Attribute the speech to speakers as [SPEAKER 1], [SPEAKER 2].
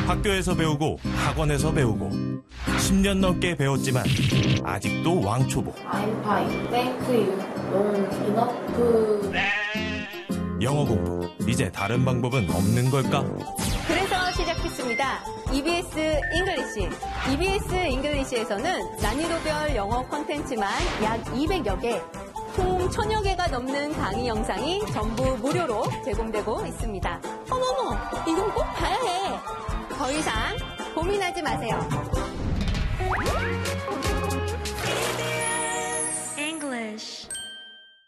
[SPEAKER 1] 학교에서 배우고 학원에서 배우고 10년 넘게 배웠지만 아직도 왕초보.
[SPEAKER 2] I'm fine. Thank you. Don't enough.
[SPEAKER 1] 영어 공부, 이제 다른 방법은 없는 걸까?
[SPEAKER 3] 그래서 시작했습니다. EBS 잉글리시. EBS 잉글리시에서는 난이도별 영어 콘텐츠만 약 200여 개, 총 1000여 개가 넘는 강의 영상이 전부 무료로 제공되고 있습니다. 어머머, 이건 꼭 봐야 해. 더 이상 고민하지 마세요.